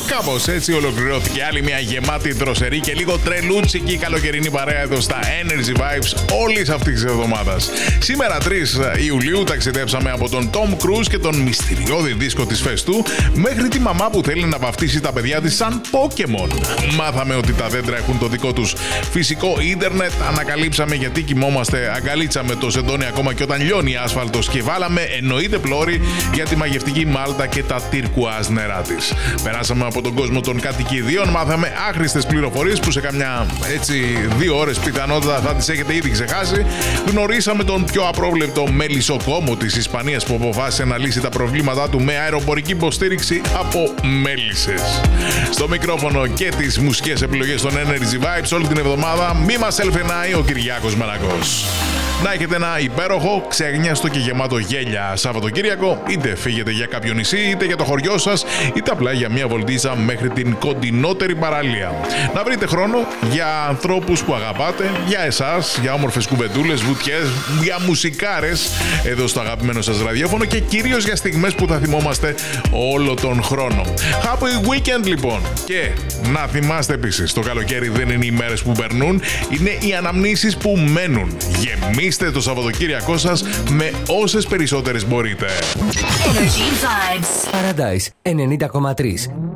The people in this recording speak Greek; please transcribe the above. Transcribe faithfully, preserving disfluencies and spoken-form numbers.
Κάπως έτσι ολοκληρώθηκε άλλη μια γεμάτη δροσερή και λίγο τρελούτσικη καλοκαιρινή παρέα εδώ στα Energy Vibes όλης αυτής της εβδομάδας. Σήμερα τρεις Ιουλίου ταξιδέψαμε από τον Tom Cruise και τον μυστηριώδη δίσκο της φεστού μέχρι τη μαμά που θέλει να βαφτίσει τα παιδιά της σαν Pokemon. Μάθαμε ότι τα δέντρα έχουν το δικό τους φυσικό ίντερνετ, ανακαλύψαμε γιατί κοιμόμαστε αγκαλίτσα με το σεντόνι ακόμα και όταν λιώνει άσφαλτος και βάλαμε εννοείται πλώρη για τη μαγευτική Μάλτα και τα τυρκουάζ νερά της. Περάσαμε από τον κόσμο των κατοικιδίων, μάθαμε άχρηστες πληροφορίες που σε καμιά έτσι δύο ώρες πιθανότατα θα τις έχετε ήδη ξεχάσει. Γνωρίσαμε τον πιο απρόβλεπτο μελισσοκόμο της Ισπανίας που αποφάσισε να λύσει τα προβλήματά του με αεροπορική υποστήριξη από μέλισσες. Στο μικρόφωνο και τις μουσικές επιλογές των Energy Vibes όλη την εβδομάδα μη μας ελφενάει ο Κυριάκος Μανακός. Να έχετε ένα υπέροχο, ξεγνιάστο και γεμάτο γέλια Σαββατοκύριακο, είτε φύγετε για κάποιο νησί, είτε για το χωριό σας, είτε απλά για μια βολτίζα μέχρι την κοντινότερη παραλία. Να βρείτε χρόνο για ανθρώπους που αγαπάτε, για εσάς, για όμορφες κουβεντούλες, βουτιές, για μουσικάρες εδώ στο αγαπημένο σας ραδιόφωνο και κυρίως για στιγμές που θα θυμόμαστε όλο τον χρόνο. Happy weekend λοιπόν! Και να θυμάστε επίσης, το καλοκαίρι δεν είναι οι μέρες που περνούν, είναι οι αναμνήσεις που μένουν. Γεμίστε το Σαββατοκύριακό σας με όσες περισσότερες μπορείτε. Energy Vibes. Paradise ενενήντα κόμμα τρία.